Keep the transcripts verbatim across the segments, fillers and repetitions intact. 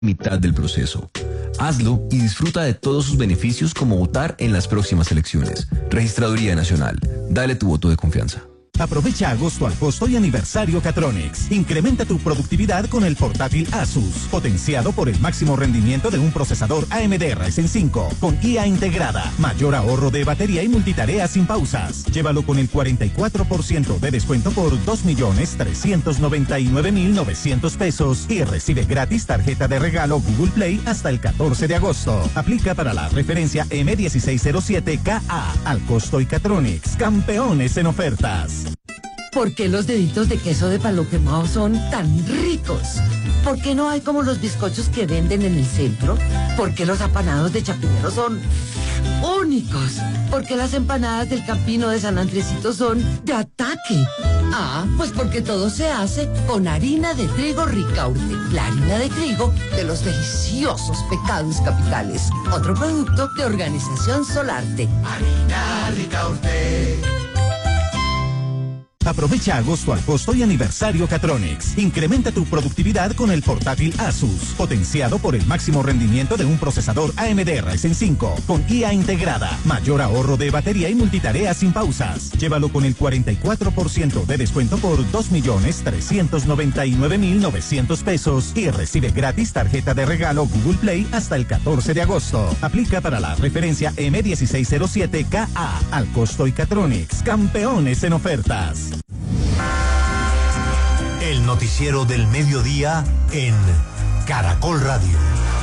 mitad del proceso. Hazlo y disfruta de todos sus beneficios como votar en las próximas elecciones. Registraduría Nacional. Dale tu voto de confianza. Aprovecha agosto al costo y aniversario Catronics. Incrementa tu productividad con el portátil Asus, potenciado por el máximo rendimiento de un procesador A M D Ryzen cinco, con I A integrada, mayor ahorro de batería y multitarea sin pausas. Llévalo con el cuarenta y cuatro por ciento de descuento por dos millones trescientos noventa y nueve mil novecientos pesos y recibe gratis tarjeta de regalo Google Play hasta el catorce de agosto. Aplica para la referencia M dieciséis cero siete K A al costo y Catronics, campeones en ofertas. ¿Por qué los deditos de queso de palo quemado son tan ricos? ¿Por qué no hay como los bizcochos que venden en el centro? ¿Por qué los apanados de Chapinero son únicos? ¿Por qué las empanadas del Campino de San Andresito son de ataque? Ah, pues porque todo se hace con harina de trigo Ricaurte, la harina de trigo de los deliciosos pecados capitales. Otro producto de Organización Solarte. Harina Ricaurte. Aprovecha agosto al costo y aniversario Catronics. Incrementa tu productividad con el portátil Asus, potenciado por el máximo rendimiento de un procesador A M D Ryzen cinco, con I A integrada, mayor ahorro de batería y multitarea sin pausas. Llévalo con el cuarenta y cuatro por ciento de descuento por dos millones trescientos noventa y nueve mil novecientos pesos y recibe gratis tarjeta de regalo Google Play hasta el catorce de agosto. Aplica para la referencia M dieciséis cero siete K A al costo y Catronics, campeones en ofertas. El noticiero del mediodía en Caracol Radio.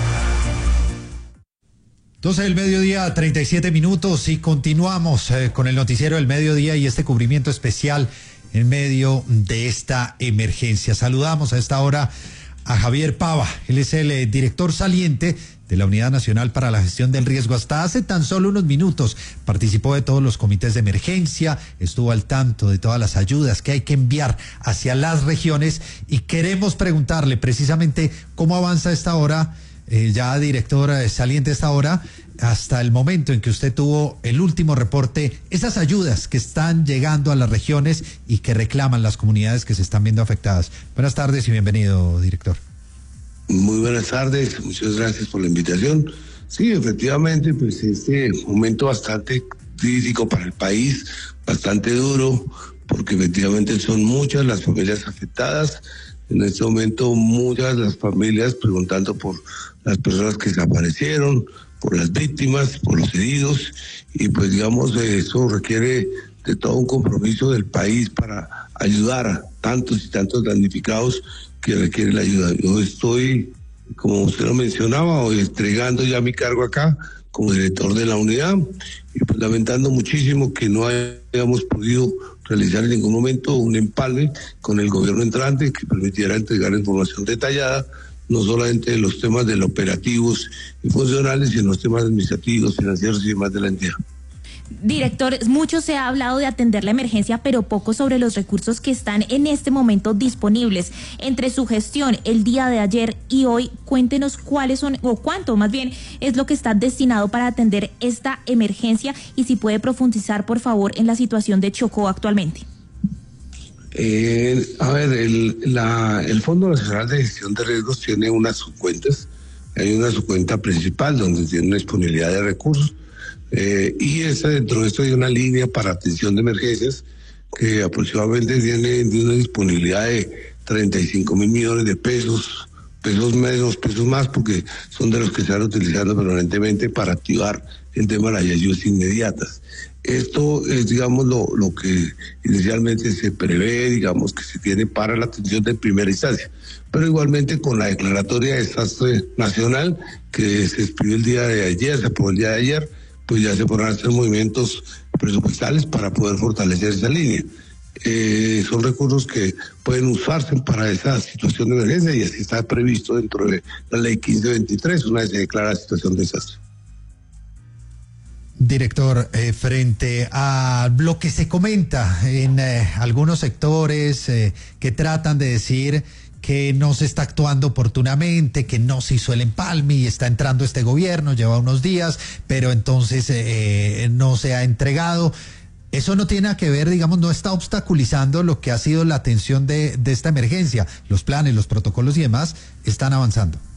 doce del mediodía, treinta y siete minutos y continuamos eh, con el noticiero del mediodía y este cubrimiento especial en medio de esta emergencia. Saludamos a esta hora a Javier Pava. Él es el eh, director saliente de la Unidad Nacional para la Gestión del Riesgo. Hasta hace tan solo unos minutos participó de todos los comités de emergencia, estuvo al tanto de todas las ayudas que hay que enviar hacia las regiones y queremos preguntarle precisamente cómo avanza esta hora, eh, ya directora saliente esta hora, hasta el momento en que usted tuvo el último reporte, esas ayudas que están llegando a las regiones y que reclaman las comunidades que se están viendo afectadas. Buenas tardes y bienvenido, director. Muy buenas tardes, muchas gracias por la invitación. Sí, efectivamente, pues este momento bastante crítico para el país, bastante duro, porque efectivamente son muchas las familias afectadas. En este momento muchas las familias preguntando por las personas que desaparecieron, por las víctimas, por los heridos, y pues digamos eso requiere de todo un compromiso del país para ayudar a tantos y tantos damnificados que requiere la ayuda. Yo estoy, como usted lo mencionaba, hoy entregando ya mi cargo acá como director de la unidad y pues lamentando muchísimo que no hayamos podido realizar en ningún momento un empalme con el gobierno entrante que permitiera entregar información detallada, no solamente de los temas de los operativos y funcionales, sino los temas administrativos, financieros y demás de la entidad. Director, mucho se ha hablado de atender la emergencia, pero poco sobre los recursos que están en este momento disponibles. Entre su gestión el día de ayer y hoy, cuéntenos cuáles son, o cuánto más bien, es lo que está destinado para atender esta emergencia y si puede profundizar, por favor, en la situación de Chocó actualmente. Eh, a ver, el, la, el Fondo Nacional de Gestión de Riesgos tiene unas subcuentas. Hay una subcuenta principal donde tiene una disponibilidad de recursos. Eh, y esa, dentro de esto hay una línea para atención de emergencias que aproximadamente tiene una disponibilidad de treinta y cinco mil millones de pesos, pesos menos, pesos más, porque son de los que se están utilizando permanentemente para activar el tema de las ayudas inmediatas. Esto es, digamos, lo, lo que inicialmente se prevé, digamos, que se tiene para la atención de primera instancia. Pero igualmente con la declaratoria de desastre nacional que se expidió el día de ayer, se aprobó el día de ayer, pues ya se podrán hacer movimientos presupuestales para poder fortalecer esa línea. Eh, son recursos que pueden usarse para esa situación de emergencia y así está previsto dentro de la ley quince veintitrés, una vez se declara situación de desastre. Director, eh, frente a lo que se comenta en eh, algunos sectores eh, que tratan de decir que no se está actuando oportunamente, que no se hizo el empalme y está entrando este gobierno, lleva unos días, pero entonces eh, no se ha entregado. Eso no tiene que ver, digamos, no está obstaculizando lo que ha sido la atención de, de esta emergencia. Los planes, los protocolos y demás están avanzando.